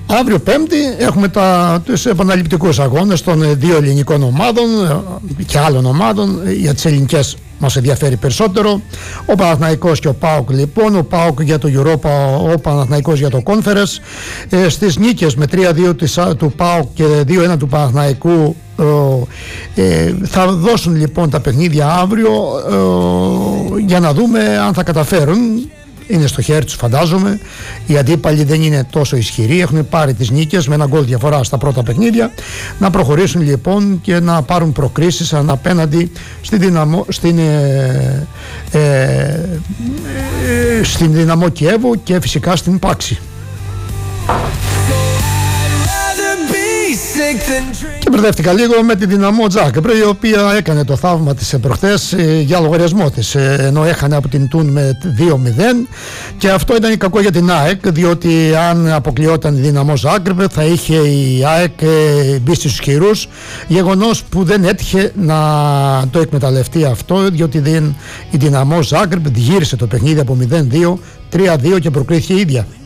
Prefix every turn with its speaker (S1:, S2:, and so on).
S1: Αύριο Πέμπτη έχουμε τους επαναληπτικούς αγώνες των δύο ελληνικών ομάδων και άλλων ομάδων. Για τις ελληνικές μας ενδιαφέρει περισσότερο. Ο Παναθηναϊκός και ο ΠΑΟΚ λοιπόν. Ο ΠΑΟΚ για το Europa, ο Παναθηναϊκός για το Conference. Στις νίκες με 3-2 του ΠΑΟΚ και 2-1 του Παναθηναϊκού θα δώσουν λοιπόν τα παιχνίδια αύριο για να δούμε αν θα καταφέρουν. Είναι στο χέρι τους, φαντάζομαι. Οι αντίπαλοι δεν είναι τόσο ισχυροί. Έχουν πάρει τις νίκες με ένα γκολ διαφορά στα πρώτα παιχνίδια. Να προχωρήσουν λοιπόν και να πάρουν προκρίσεις απέναντι στην Δυναμό Κιέβο και φυσικά στην Πάξη. Και μπερδεύτηκα λίγο με τη Δυναμό Τζάγκρεπ, η οποία έκανε το θαύμα της προχτές για λογαριασμό της, ενώ έχανε από την Τούν με 2-0, και αυτό ήταν κακό για την ΑΕΚ, διότι αν αποκλειόταν η Δυναμό Τζάγκρεπ θα είχε η ΑΕΚ μπει στους ισχυρούς, γεγονός που δεν έτυχε να το εκμεταλλευτεί αυτό, διότι η Δυναμό Τζάγκρεπ γύρισε το παιχνίδι από 0-2, 3-2 και προκρίθηκε η ίδια.